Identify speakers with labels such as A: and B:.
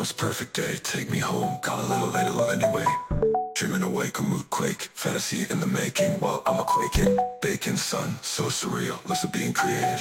A: most perfect day. Take me home, got a little late anyway. Dreaming awake, a mood quake, fantasy in the making while I'm a quaking. Bacon sun, so surreal, looks of being created.